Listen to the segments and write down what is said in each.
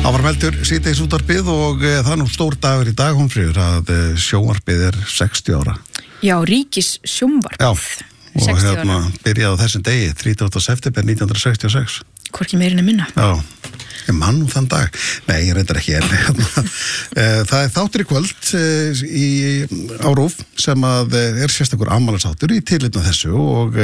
Það var meldur síðdeis útvarpið og það er nú stór dagur í dag, Hólmfríður, að sjónvarpið er 60 ára. Já, ríkis sjónvarpið. Já, og byrjaði á þessum degi, 30. september 1966. Hvorki meirinn minna. Já, ég mann þann dag. Nei, ég reyndar ekki það er þáttur í kvöld á RÚV sem að er sérstakur afmælisþáttur í tilefni af þessu og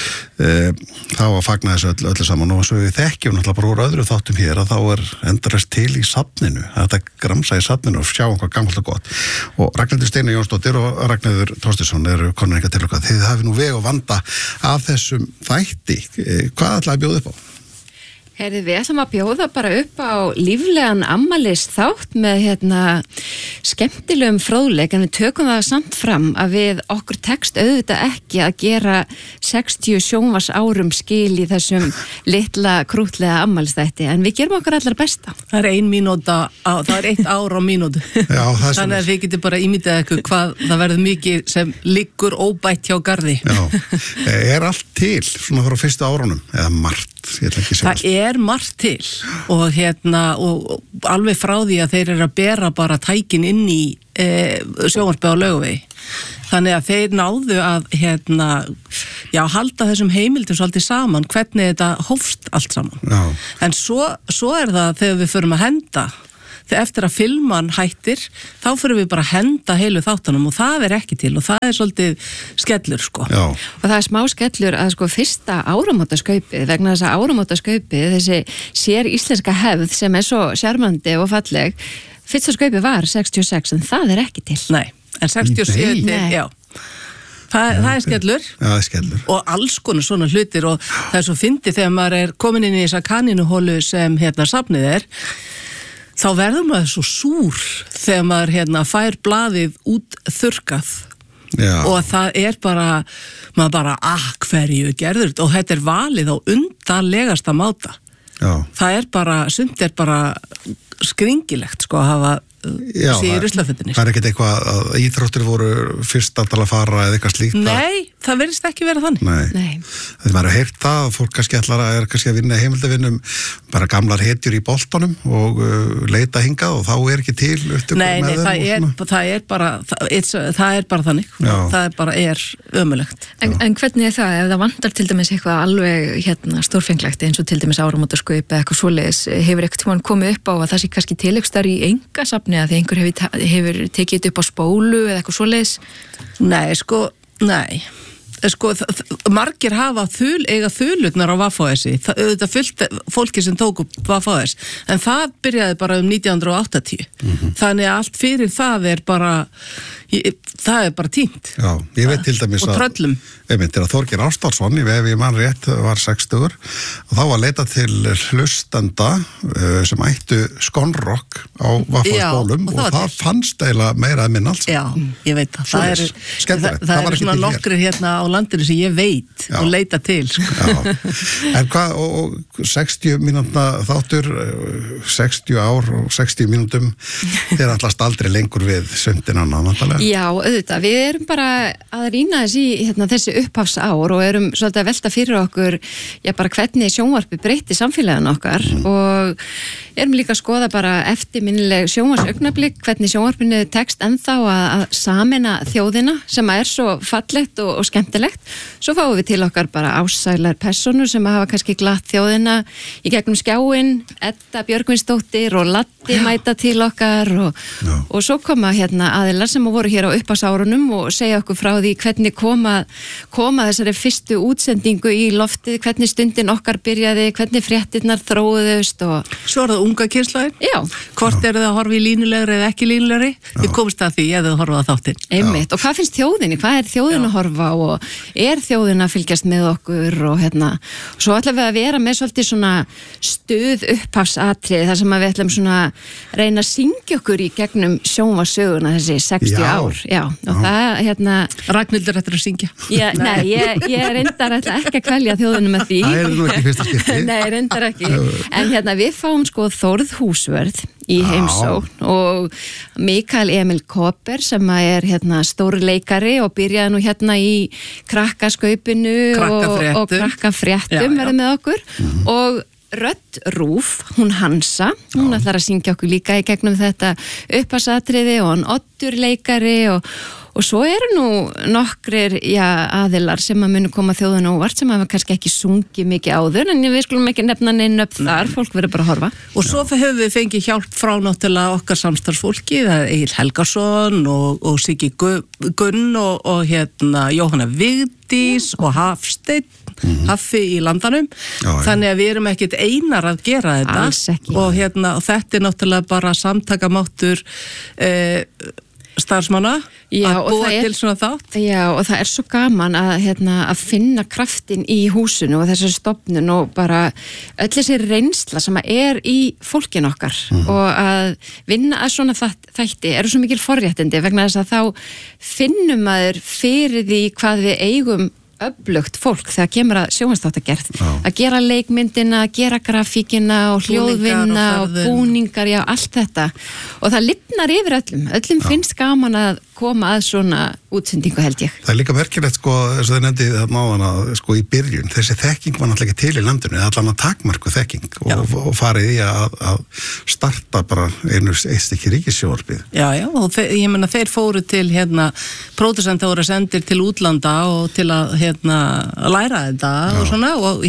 þá að fagna þessu öllu saman og svo við þekkjum náttúrulega bara úr öðru þáttum hér að þá er endurist til í safninu, að þetta gramsa í safninu og sjá hvað gamalt og gott. Og Ragnhildur Steinunn Jónsdóttir og Ragnheiður Þorsteinsson eru komin eitthvað til okkar. Þið hafið nú veg og vanda af þessum þætti. Hvað ætlaði að bjóða upp á? Við ætlum að bjóða bara upp á líflegan afmælisþátt með skemmtilegum fróðleik, en við tökum það samt fram að við okkur tekst auðvitað ekki að gera 60 sjónvarsárum skil í þessum litla krútlega afmælisþætti, en við gerum okkar allar besta. Það er 1 mínúta, það er 1 ár á mínútu. Já, þannig að þið getur bara ímyndað eitthvað hvað það verður mikið sem liggur óbætt hjá garði. Já, er allt til svona frá fyrstu árunum, eða margt? Það er margt til og og alveg frá því að þeir eru að bera bara tækin inn í sjónvarpið á Laugavegi. Þannig að þeir náðu að halda þessum heimildum svolítið saman, hvernig þetta hófst allt saman. Já. En svo er það þegar við förum að henda, þegar eftir að filman hættir, þá fyrir við bara að henda heilu þáttunum og það er ekki til og það er svolítið skellur sko. Já. Og það er smá skellur að fyrsta áramótaskaupið, vegna þess að áramótaskaupið, þessi sér íslenska hefð sem er svo sjarmandi og falleg, fyrsta skaupið var 66 en það er ekki til. Nei, en 67 já. Það er skellur. Já, það er skellur. Og alls konar svona hlutir og það er svo fyndið þegar maður er komin inn í þessa kanínuholu sem safnið er. Þá verður maður svo súr þegar maður fær blaðið út þurrkað. Já. Og það er maður bara, hverju gerður þetta? Og þetta er valið á undarlegasta máta. Já. Það er sumt er bara skringilegt sko að hafa sér í ruslafötunni. Það er ekkert eitthvað að íþróttir voru fyrst að fara eða eitthvað slíkt? Nei, það verðist ekki vera þannig. Nei. Þegar maður heyrt það að fólk kannski er að vinna heimildavinnum bara gamlar hetjur í boltanum og leita hingað og þá er ekki til upptökur með þeim. Nei, það er bara þannig. Já. Það er ömulegt. En hvernig er það, ef það vantar til dæmis eitthvað alveg stórfenglegt eins og til dæmis áramótaskaup eða eitthvað svoleiðis, hefur eitthvað tímann komið upp á að það sé kannski tilaukstar í einkasafni að því einhver hefur tekið þetta upp á spólu eða eitthvað svoleiðis? Nei. Margir hafa eiga þulurnar á Vafáesi, auðvitað fullt fólki sem tók upp Vafáes, en það byrjaði bara 1980. Þannig að allt fyrir það er bara tínt. Já, ég veit til dæmis og tröllum. Að Þorgeir Ástvaldsson, ef ég man rétt, var 60 og þá var leitað til hlustenda sem ættu skonrokk á Vafáesbólum og það fannst eiginlega meira að minna alls. Já, ég veit það. Það er svona nokkrir á landinu sem ég veit og leita til. Já. En hvað, og 60 mínútna þáttur, 60 ár og 60 mínútum, þeir allast aldrei lengur við sundina náttúrulega. Já, auðvitað, við erum bara að rýna þessi upphafsár og erum svolítið að velta fyrir okkur bara hvernig sjónvarpi breytti samfélaginu okkar og erum líka að skoða bara eftirminnileg sjónvarpsaugnablik, hvernig sjónvarpinu tekst ennþá að sameina þjóðina sem er svo fallegt og skemmtilegt. Svo fáum við til okkar bara ásælar personur sem hafa kannski glatt þjóðina í gegnum skjáin, Edda Björgvinsdóttir og Latti mæta til okkar og svo koma aðilar sem voru hér á upphafsárunum og segja okkur frá því hvernig koma þessari fyrstu útsendingu í loftið, hvernig stundin okkar byrjaði, hvernig fréttirnar þróuðust og... Svo er það unga kynslóðin? Já. Hvort eru það að horfa í línulegri eða ekki línulegri? Við komumst að því ef þau horfa á þáttinn. Einmitt. Og hvað finnst þjóðinni? Hvað er þjóðin að horfa og er þjóðin að fylgjast með okkur og svo ætlum við að vera með svolítið svona stuð upphafsatrið þar sem við ætlum svona reyna að syngja okkur í gegnum sjónvarpssöguna þessi 60 ár. Já. Og það Ragnhildur ætlar að syngja. Nei, ég reyndar ekki að kvelja þjóðinu með því. Það er nú ekki fyrsta skipti. Nei, reyndar ekki. En við fáum Þórð Húsvörð í heimsókn og Mikael Emil Kóper sem er stórleikari og byrjaði nú í krakkaskaupinu og krakkafréttum verið með okkur og rödd RÚV, hún Hansa, hún ætlar að syngja okkur líka í gegnum þetta upphafsatriði og hann Oddur leikari og svo eru nú nokkrir aðilar sem að munu koma þjóðan óvart sem hafa kannski ekki sungið mikið áður en við skulum ekki nefna neinn upp þar, fólk verður bara að horfa. Og svo höfum við fengið hjálp frá náttúrulega okkar samstarfsfólki, það Egil Helgason og Siggi Gunn og Jóhanna Vigdís og Hafsteinn, Haffi í Landanum, þannig að við erum ekkert einar að gera þetta. Alls ekki. Og þetta er náttúrulega bara samtakamáttur starfsmanna að búa til svona þátt. Já, og það er svo gaman að finna kraftin í húsinu og þessari stofnun og bara öll þessi reynsla sem er í fólkin okkar og að vinna að svona þætti eru svo mikil forréttindi vegna þess að þá finnum maður fyrir því hvað við eigum öflugt fólk þegar kemur að sjónvarpsþáttagerð að gera leikmyndina, að gera grafíkina og hljóðvinna og búningar, allt þetta og það lifnar yfir öllum finnst gaman að koma að svona útsendingu held ég. Það er líka merkilegt þess að þið nefndi þarna áðan að í byrjun, þessi þekking var náttúrulega ekki til í landinu, allan að takmarku þekking og farið í að starta bara eitt stykki ríkissjónvarpið. Já, og ég meina þeir fóru til pródusenta voru sendir til útlanda og til að læra þetta og svona og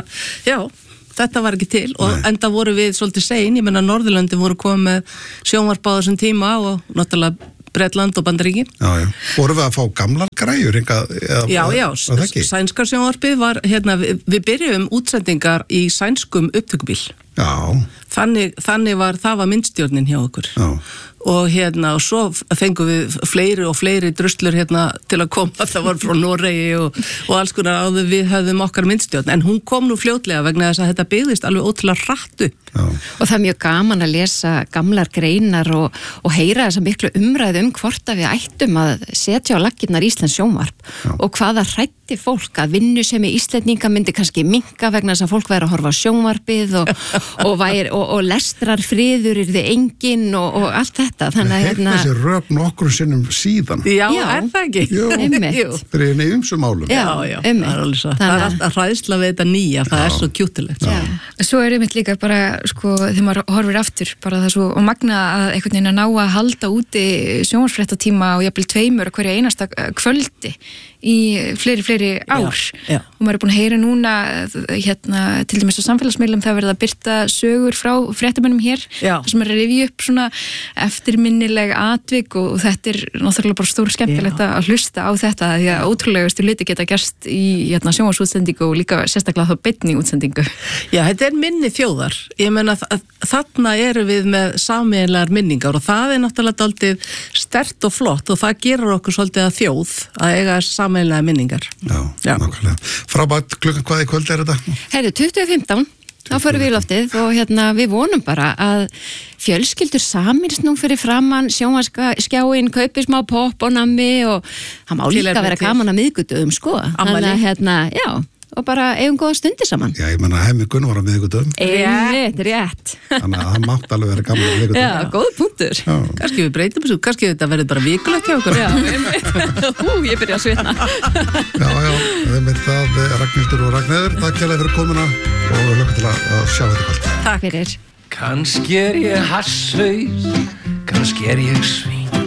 þetta var ekki til og enda voru við svolítið sein, ég meina Norðurlöndin voru komið með sjónvarp á þessum tíma og náttúrulega Bretland og Bandaríkin. Já. Voru við að fá gamlar græjur? Já, sænska sjónvarpið var, við byrjum útsendingar í sænskum upptökubíl. Já. Þannig var myndstjórnin hjá okkur. Já. Og svo fengum við fleiri og fleiri druslur til að koma, það var frá Noregi og alls konar áður við höfðum okkar myndstjórn, en hún kom nú fljótlega vegna þess að þetta byggðist alveg ótrúlega hratt upp. Og það er mjög gaman að lesa gamlar greinar og heyra þessa miklu umræðu hvort að við ættum að setja á laggirnar Íslands sjónvarp og hvaða hrætti fólk að vinnusemi Íslendinga myndi kannski minnka vegna þess að fólk væri að horfa á sjónvarpið og lestrarfriður yrði engin og allt þetta. Þannig að þessi rök nokkrum sinnum síðan. Já, er það ekki? Jú, það er einu ymsum málum. Já, það er alltaf hræðsla við þetta nýja, það er svo kjútilegt. Svo er einmitt líka bara, þegar maður horfir aftur, bara það svo, og magna að einhvern veginn að ná að halda úti sjónvarpsfréttatíma og jafnvel 2 hverja einasta kvöldi í fleiri ár. Já. Og maður er búin að heyra núna til dæmis á samfélagsmiðlum það verið að birta sögur frá fréttamönnum hér sem er að rifja upp svona eftirminnileg atvik og þetta er náttúrulega bara stór skemmtilegt að hlusta á þetta því að ótrúlegustu hluti geta gerst í sjónvarpsútsendingu og líka sérstaklega þá beinni útsendingu. Já, þetta er minni þjóðar. Ég meina þarna erum við með sameiginlegar minningar og það er náttúrulega dálítið sterkt og flott og það gerur okkur svolítið að þjóð að eiga sameiginlega minningar. Já, nákvæmlega. Frábært, klukkan hvað í kvöld er þetta? Heyrðu, 20:15, þá förum við í loftið og við vonum bara að fjölskyldur samins nú fyrir framann sjónvarpsskjáinn, kaupi smá popp og nammi og það má líka vera gaman að miðvikudögum þannig að og bara eigum góða stundir saman. Já, ég menna Hemmi Gunn var á miðvikudögum. Rétt. Þannig að það mátt alveg vera gaman á miðvikudögum. Já, góð punktur. Kannski við breytum þessu, kannski þetta verður bara vikulegt hjá okkur. Já, ég byrja að svitna. Já, það er Ragnhildur og Ragnheiður. Takk hérlega fyrir komuna og lögum til að sjá þetta kvöld. Takk fyrir. Kannski er ég hasshaus, kannski er ég